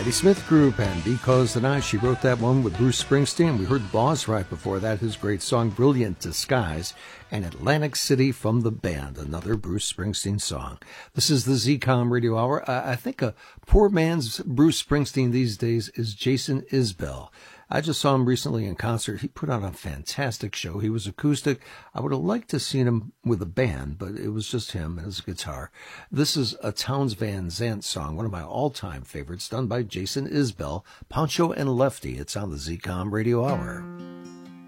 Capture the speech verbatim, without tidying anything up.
Patti Smith Group, and Because Tonight, she wrote that one with Bruce Springsteen. We heard Boss right before that, his great song Brilliant Disguise, and Atlantic City from the Band, another Bruce Springsteen song. This is the Z COM Radio Hour. I, I think a poor man's Bruce Springsteen these days is Jason Isbell. I just saw him recently in concert. He put on a fantastic show. He was acoustic. I would have liked to have seen him with a band, but it was just him and his guitar. This is a Townes Van Zandt song, one of my all-time favorites, done by Jason Isbell, Pancho and Lefty. It's on the Z COM Radio Hour.